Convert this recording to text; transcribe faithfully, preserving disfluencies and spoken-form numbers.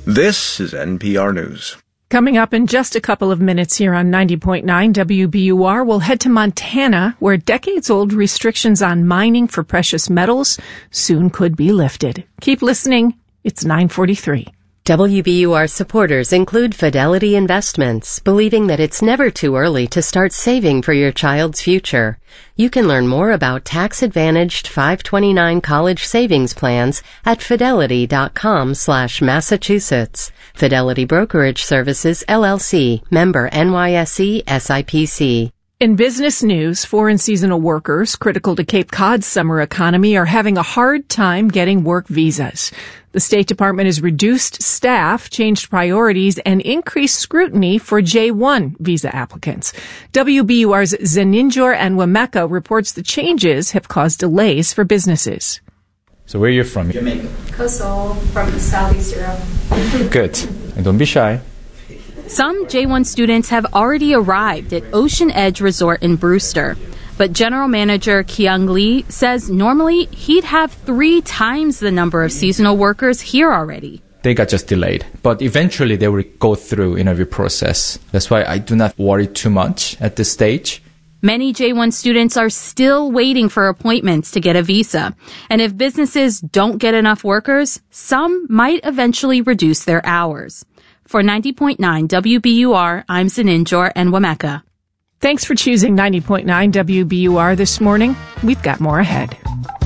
This is N P R News. Coming up in just a couple of minutes here on ninety point nine W B U R, we'll head to Montana, where decades-old restrictions on mining for precious metals soon could be lifted. Keep listening. It's nine forty-three. W B U R supporters include Fidelity Investments, believing that it's never too early to start saving for your child's future. You can learn more about tax-advantaged five twenty-nine college savings plans at fidelity.com slash Massachusetts. Fidelity Brokerage Services, L L C, member N Y S E S I P C. In business news, foreign seasonal workers critical to Cape Cod's summer economy are having a hard time getting work visas. The State Department has reduced staff, changed priorities, and increased scrutiny for J one visa applicants. W B U R's Zeninjor Anwameka reports the changes have caused delays for businesses. So where are you from? Jamaica. Kosovo, from Southeast Europe. Good. And don't be shy. Some J one students have already arrived at Ocean Edge Resort in Brewster. But General Manager Kyung Lee says normally he'd have three times the number of seasonal workers here already. They got just delayed. But eventually they will go through interview process. That's why I do not worry too much at this stage. Many J one students are still waiting for appointments to get a visa. And if businesses don't get enough workers, some might eventually reduce their hours. For ninety point nine W B U R, I'm Zeninjor Anwameka. Thanks for choosing ninety point nine W B U R this morning. We've got more ahead.